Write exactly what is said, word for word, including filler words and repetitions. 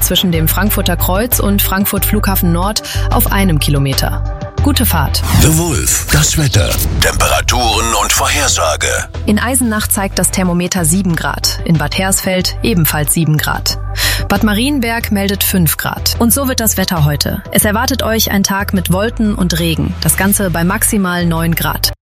zwischen dem Frankfurter Kreuz und Frankfurt Flughafen Nord auf einem Kilometer. Gute Fahrt. The Wolf, das Wetter, Temperaturen und Vorhersage. In Eisenach zeigt das Thermometer sieben Grad, in Bad Hersfeld ebenfalls sieben Grad. Bad Marienberg meldet fünf Grad. Und so wird das Wetter heute. Es erwartet euch ein Tag mit Wolken und Regen, das Ganze bei maximal neun Grad.